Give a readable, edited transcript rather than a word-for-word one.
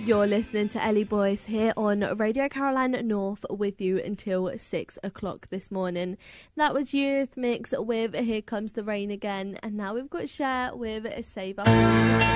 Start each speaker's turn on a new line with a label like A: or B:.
A: You're listening to Ellie Boyce here on Radio Caroline North with you until 6 o'clock this morning. That was Eurythmics with Here Comes the Rain Again, and now we've got Cher with Save Up.